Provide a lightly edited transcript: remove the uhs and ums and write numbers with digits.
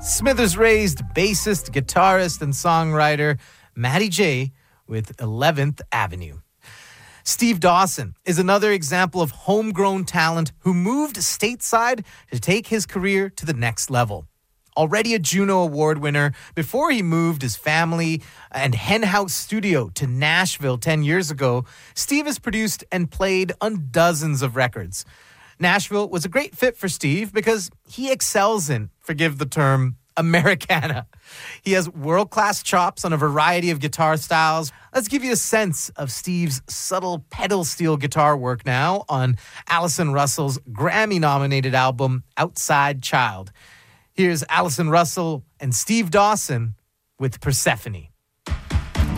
Smithers-raised bassist, guitarist, and songwriter Matty J with 11th Avenue. Steve Dawson is another example of homegrown talent who moved stateside to take his career to the next level. Already a Juno Award winner, before he moved his family and Hen House studio to Nashville 10 years ago, Steve has produced and played on dozens of records. Nashville was a great fit for Steve because he excels in, forgive the term, Americana. He has world-class chops on a variety of guitar styles. Let's give you a sense of Steve's subtle pedal steel guitar work now on Allison Russell's Grammy-nominated album, Outside Child. Here's Allison Russell and Steve Dawson with Persephone.